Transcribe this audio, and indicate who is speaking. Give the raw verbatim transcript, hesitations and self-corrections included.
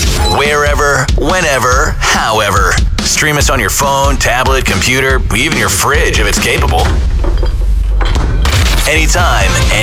Speaker 1: Wherever, whenever, however. Stream us on your phone, tablet, computer, even your fridge if it's capable. Anytime,